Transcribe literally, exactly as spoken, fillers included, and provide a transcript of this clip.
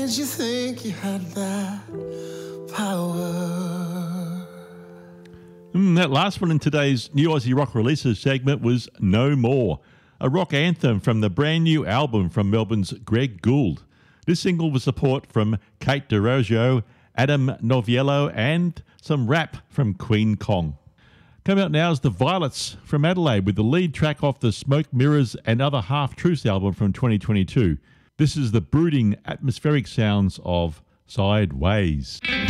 Did you think you had that power? Mm, that last one in today's New Aussie Rock Releases segment was No More, a rock anthem from the brand new album from Melbourne's Greg Gould. This single was support from Kate DeRoggio, Adam Noviello, and some rap from Queen Kong. Coming up now is The Violets from Adelaide with the lead track off the Smoke Mirrors and Other Half Truths album from twenty twenty-two. This is the brooding, atmospheric sounds of Sideways.